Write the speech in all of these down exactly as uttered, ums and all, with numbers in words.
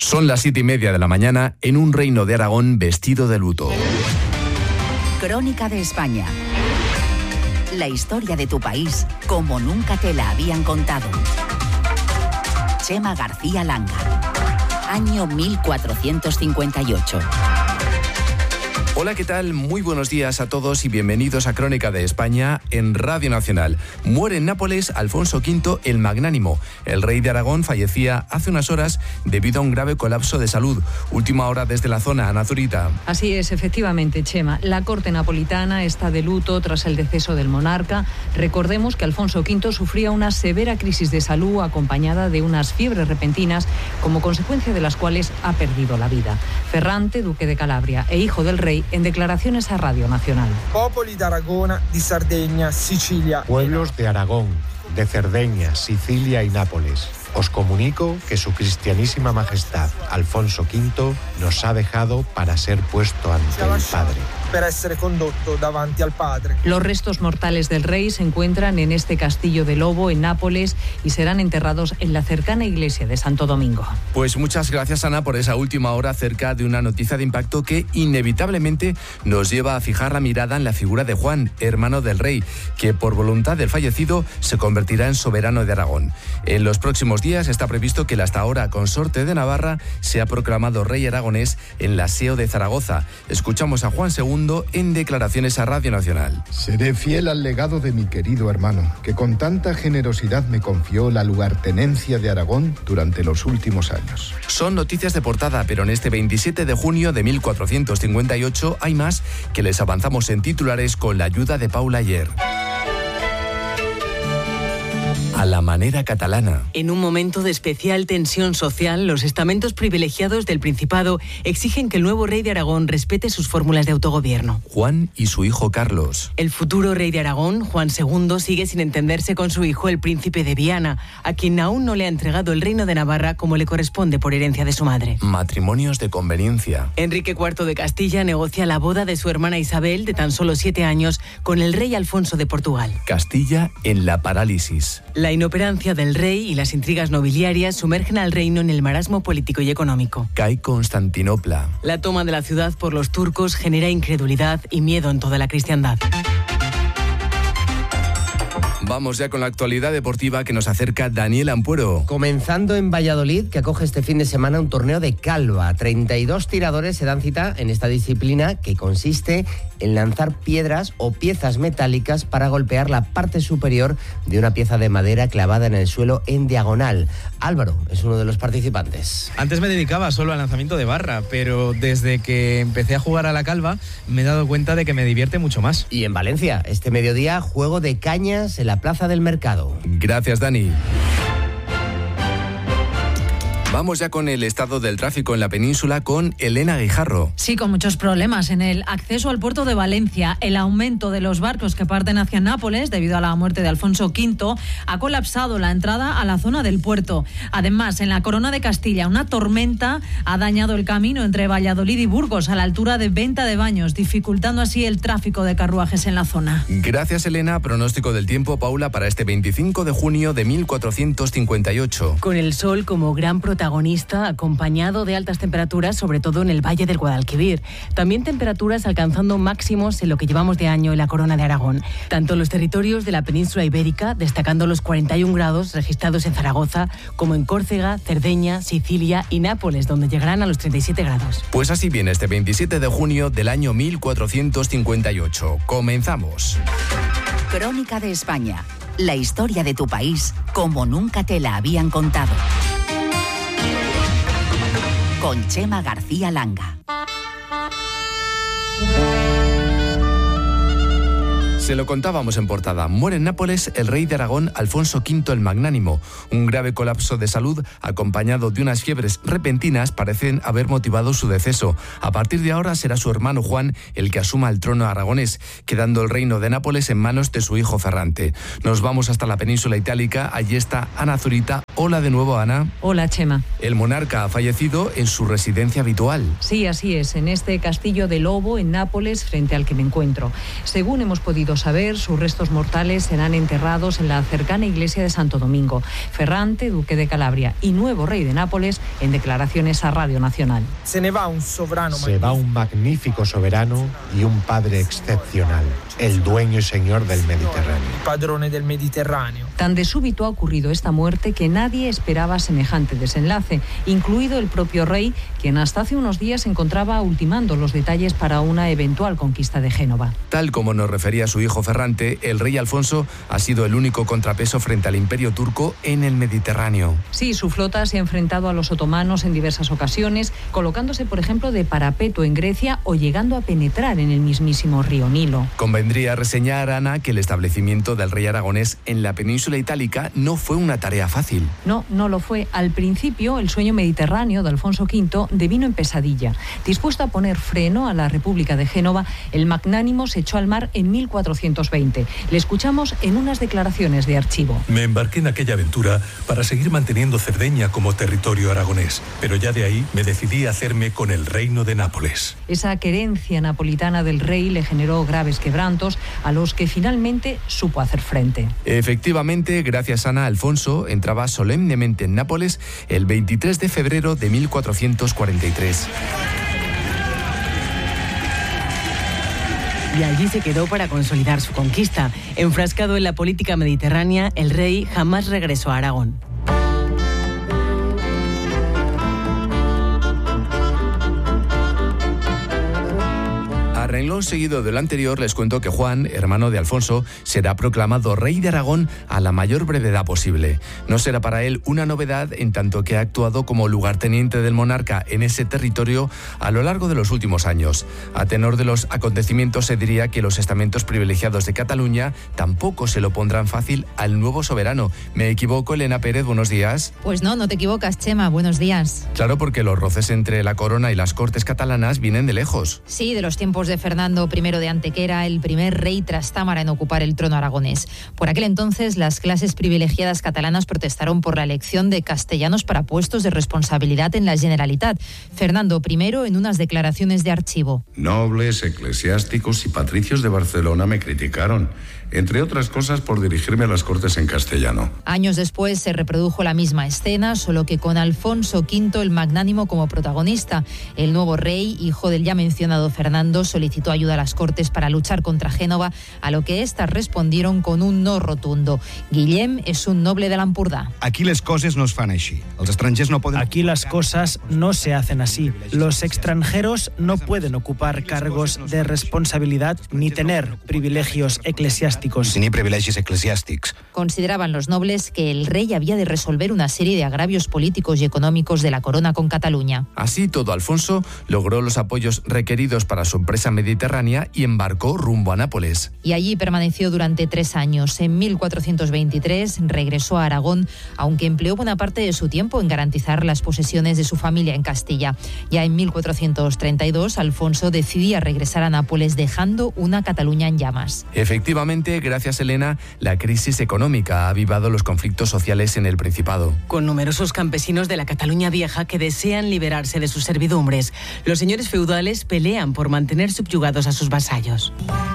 Son las siete y media de la mañana en un reino de Aragón vestido de luto. Crónica de España. La historia de tu país como nunca te la habían contado. Chema García Langa. Año mil cuatrocientos cincuenta y ocho. Hola, ¿qué tal? Muy buenos días a todos y bienvenidos a Crónica de España en Radio Nacional. Muere en Nápoles Alfonso quinto el Magnánimo. El rey de Aragón fallecía hace unas horas debido a un grave colapso de salud. Última hora desde la zona, Ana Zurita. Así es, efectivamente, Chema. La corte napolitana está de luto tras el deceso del monarca. Recordemos que Alfonso quinto sufría una severa crisis de salud acompañada de unas fiebres repentinas, como consecuencia de las cuales ha perdido la vida. Ferrante, duque de Calabria e hijo del rey, en declaraciones a Radio Nacional. Popoli de Aragón, de Cerdeña, Sicilia. Pueblos de Aragón, de Cerdeña, Sicilia y Nápoles. Os comunico que su cristianísima majestad Alfonso quinto nos ha dejado para ser puesto ante el Padre. Para ser conducto davanti al Padre. Los restos mortales del rey se encuentran en este castillo de Lobo, en Nápoles, y serán enterrados en la cercana iglesia de Santo Domingo. Pues muchas gracias, Ana, por esa última hora acerca de una noticia de impacto que inevitablemente nos lleva a fijar la mirada en la figura de Juan, hermano del rey, que por voluntad del fallecido se convertirá en soberano de Aragón. En los próximos días está previsto que el hasta ahora consorte de Navarra sea proclamado rey aragonés en la S E O de Zaragoza. Escuchamos a Juan segundo en declaraciones a Radio Nacional. Seré fiel al legado de mi querido hermano, que con tanta generosidad me confió la lugartenencia de Aragón durante los últimos años. Son noticias de portada, pero en este veintisiete de junio de mil cuatrocientos cincuenta y ocho hay más que les avanzamos en titulares con la ayuda de Paula Ayer. A la manera catalana. En un momento de especial tensión social, los estamentos privilegiados del Principado exigen que el nuevo rey de Aragón respete sus fórmulas de autogobierno. Juan y su hijo Carlos. El futuro rey de Aragón, Juan segundo, sigue sin entenderse con su hijo, el príncipe de Viana, a quien aún no le ha entregado el reino de Navarra como le corresponde por herencia de su madre. Matrimonios de conveniencia. Enrique cuarto de Castilla negocia la boda de su hermana Isabel, de tan solo siete años, con el rey Alfonso de Portugal. Castilla en la parálisis. La inoperancia del rey y las intrigas nobiliarias sumergen al reino en el marasmo político y económico. Cae Constantinopla. La toma de la ciudad por los turcos genera incredulidad y miedo en toda la cristiandad. Vamos ya con la actualidad deportiva que nos acerca Daniel Ampuero. Comenzando en Valladolid, que acoge este fin de semana un torneo de calva. treinta y dos tiradores se dan cita en esta disciplina, que consiste en lanzar piedras o piezas metálicas para golpear la parte superior de una pieza de madera clavada en el suelo en diagonal. Álvaro es uno de los participantes. Antes me dedicaba solo al lanzamiento de barra, pero desde que empecé a jugar a la calva me he dado cuenta de que me divierte mucho más. Y en Valencia, este mediodía, juego de cañas en la Plaza del Mercado. Gracias, Dani. Vamos ya con el estado del tráfico en la península con Elena Guijarro. Sí, con muchos problemas en el acceso al puerto de Valencia. El aumento de los barcos que parten hacia Nápoles debido a la muerte de Alfonso quinto ha colapsado la entrada a la zona del puerto. Además, en la Corona de Castilla, una tormenta ha dañado el camino entre Valladolid y Burgos a la altura de Venta de Baños, dificultando así el tráfico de carruajes en la zona. Gracias, Elena. Pronóstico del tiempo, Paula, para este veinticinco de junio de mil cuatrocientos cincuenta y ocho. Con el sol como gran protagonista, acompañado de altas temperaturas, sobre todo en el Valle del Guadalquivir. También temperaturas alcanzando máximos en lo que llevamos de año en la Corona de Aragón. Tanto en los territorios de la península ibérica, destacando los cuarenta y un grados registrados en Zaragoza, como en Córcega, Cerdeña, Sicilia y Nápoles, donde llegarán a los treinta y siete grados. Pues así viene este veintisiete de junio del año mil cuatrocientos cincuenta y ocho. Comenzamos. Crónica de España. La historia de tu país como nunca te la habían contado. Con Chema García Langa. Se lo contábamos en portada. Muere en Nápoles el rey de Aragón, Alfonso quinto el Magnánimo. Un grave colapso de salud, acompañado de unas fiebres repentinas, parecen haber motivado su deceso. A partir de ahora será su hermano Juan el que asuma el trono aragonés, quedando el reino de Nápoles en manos de su hijo Ferrante. Nos vamos hasta la península itálica. Allí está Ana Zurita. Hola de nuevo, Ana. Hola, Chema. El monarca ha fallecido en su residencia habitual. Sí, así es, en este castillo de Lobo, en Nápoles, frente al que me encuentro. Según hemos podido pronto saber, sus restos mortales serán enterrados en la cercana iglesia de Santo Domingo. Ferrante, duque de Calabria y nuevo rey de Nápoles, en declaraciones a Radio Nacional. Se ne va un sovrano Se va un magnífico soberano y un padre excepcional, el dueño y señor del Mediterráneo. Padrone del Mediterráneo. Tan de súbito ha ocurrido esta muerte que nadie esperaba semejante desenlace, incluido el propio rey, quien hasta hace unos días se encontraba ultimando los detalles para una eventual conquista de Génova. Tal como nos refería su hijo Ferrante, el rey Alfonso ha sido el único contrapeso frente al imperio turco en el Mediterráneo. Sí, su flota se ha enfrentado a los otomanos en diversas ocasiones, colocándose, por ejemplo, de parapeto en Grecia o llegando a penetrar en el mismísimo río Nilo. Convendría reseñar, Ana, que el establecimiento del rey aragonés en la península itálica no fue una tarea fácil. No, no lo fue. Al principio, el sueño mediterráneo de Alfonso quinto devino en pesadilla. Dispuesto a poner freno a la República de Génova, el magnánimo se echó al mar en mil cuatrocientos veinte. Le escuchamos en unas declaraciones de archivo. Me embarqué en aquella aventura para seguir manteniendo Cerdeña como territorio aragonés, pero ya de ahí me decidí a hacerme con el reino de Nápoles. Esa querencia napolitana del rey le generó graves quebrantos a los que finalmente supo hacer frente. Efectivamente, gracias a Ana, Alfonso entraba solemnemente en Nápoles el veintitrés de febrero de mil cuatrocientos cuarenta y tres. Y allí se quedó para consolidar su conquista. Enfrascado en la política mediterránea, el rey jamás regresó a Aragón. A renglón seguido del anterior, les cuento que Juan, hermano de Alfonso, será proclamado rey de Aragón a la mayor brevedad posible. No será para él una novedad, en tanto que ha actuado como lugarteniente del monarca en ese territorio a lo largo de los últimos años. A tenor de los acontecimientos, se diría que los estamentos privilegiados de Cataluña tampoco se lo pondrán fácil al nuevo soberano. ¿Me equivoco, Elena Pérez? Buenos días. Pues no, no te equivocas, Chema. Buenos días. Claro, porque los roces entre la corona y las cortes catalanas vienen de lejos. Sí, de los tiempos de Fernando primero de Antequera, el primer rey trastámara en ocupar el trono aragonés. Por aquel entonces, las clases privilegiadas catalanas protestaron por la elección de castellanos para puestos de responsabilidad en la Generalitat. Fernando primero, en unas declaraciones de archivo. Nobles, eclesiásticos y patricios de Barcelona me criticaron, entre otras cosas por dirigirme a las cortes en castellano. Años después se reprodujo la misma escena, solo que con Alfonso quinto el magnánimo como protagonista. El nuevo rey, hijo del ya mencionado Fernando, solicitó ayuda a las cortes para luchar contra Génova, a lo que éstas respondieron con un no rotundo. Guillem es un noble de l'Empordà. Aquí les coses no es fan així. Els estrangers no poden... Aquí las cosas no se hacen así. Los extranjeros no pueden ocupar cargos de responsabilidad ni tener privilegios eclesiásticos. Ni privilegis eclesiàstics. Consideraban los nobles que el rey había de resolver una serie de agravios políticos y económicos de la corona con Cataluña. Así todo, Alfonso logró los apoyos requeridos para su empresa mediterránea y embarcó rumbo a Nápoles. Y allí permaneció durante tres años. En mil cuatrocientos veintitrés regresó a Aragón, aunque empleó buena parte de su tiempo en garantizar las posesiones de su familia en Castilla. Ya en mil cuatrocientos treinta y dos, Alfonso decidía regresar a Nápoles, dejando una Cataluña en llamas. Efectivamente, gracias, Elena, la crisis económica ha avivado los conflictos sociales en el Principado. Con numerosos campesinos de la Cataluña vieja que desean liberarse de sus servidumbres. Los señores feudales pelean por mantener subyugados a sus vasallos.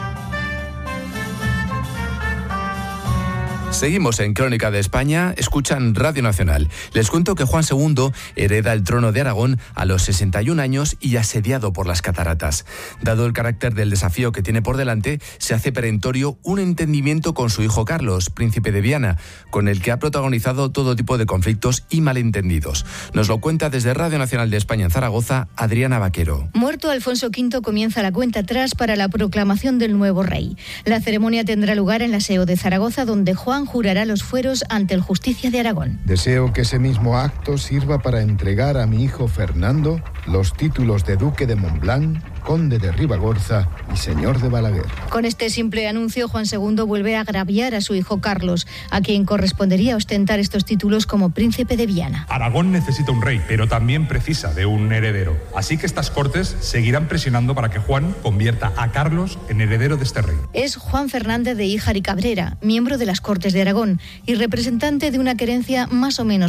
Seguimos en Crónica de España, escuchan Radio Nacional. Les cuento que Juan segundo hereda el trono de Aragón a los sesenta y un años y asediado por las cataratas. Dado el carácter del desafío que tiene por delante, se hace perentorio un entendimiento con su hijo Carlos, príncipe de Viana, con el que ha protagonizado todo tipo de conflictos y malentendidos. Nos lo cuenta desde Radio Nacional de España en Zaragoza, Adriana Vaquero. Muerto Alfonso quinto, comienza la cuenta atrás para la proclamación del nuevo rey. La ceremonia tendrá lugar en la S E O de Zaragoza, donde Juan jurará los fueros ante el Justicia de Aragón. Deseo que ese mismo acto sirva para entregar a mi hijo Fernando los títulos de Duque de Montblanc, Conde de Ribagorza y Señor de Balaguer. Con este simple anuncio, Juan segundo vuelve a agraviar a su hijo Carlos, a quien correspondería ostentar estos títulos como príncipe de Viana. Aragón necesita un rey, pero también precisa de un heredero. Así que estas cortes seguirán presionando para que Juan convierta a Carlos en heredero de este rey. Es Juan Fernández de Híjar y Cabrera, miembro de las Cortes de Aragón y representante de una querencia más o menos